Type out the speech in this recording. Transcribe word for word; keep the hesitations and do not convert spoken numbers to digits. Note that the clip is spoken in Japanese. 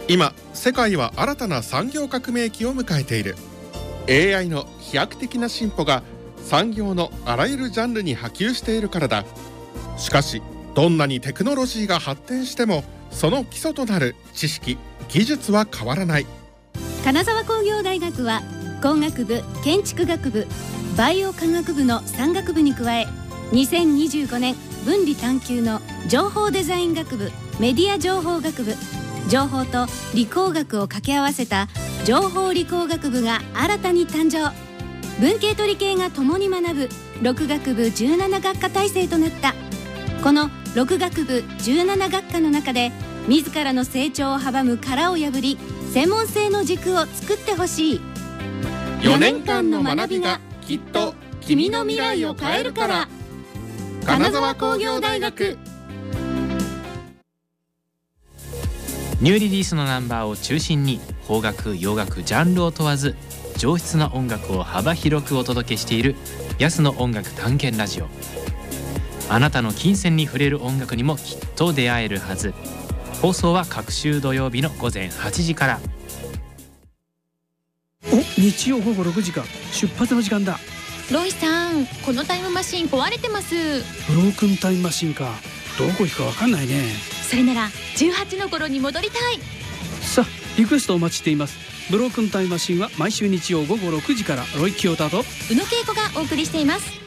今世界は新たな産業革命期を迎えている。 エーアイ の飛躍的な進歩が産業のあらゆるジャンルに波及しているからだ。しかしどんなにテクノロジーが発展してもその基礎となる知識・技術は変わらない。 金沢工業大学は工学部、建築学部、バイオ科学部のさん学部に加え、にせんにじゅうごねん分離探究の情報デザイン学部、メディア情報学部、情報と理工学を掛け合わせた情報理工学部が新たに誕生。文系と理系が共に学ぶろく学部じゅうなな学科体制となった。このろく学部じゅうなな学科の中で自らの成長を阻む殻を破り、専門性の軸を作ってほしい。 よねんかんの学びがきっと君の未来を変えるから。金沢工業大学。 ニューリリースのナンバーを中心に邦楽、洋楽、ジャンルを問わず上質な音楽を幅広くお届けしている安の音楽探検ラジオ。あなたの金銭に触れる音楽にもきっと出会えるはず。放送は各週土曜日の午前はちじから。 お、日曜午後ろくじか。出発の時間だ。 ロイさん、このタイムマシン壊れてます。 ブロークンタイムマシンか。どこ行くか分かんないね。 それならじゅうはちの頃に戻りたい。 さあ、リクエストお待ちしています。ブロークンタイムマシンは毎週日曜午後ろくじから。ロイ・キヨタと宇野恵子がお送りしています。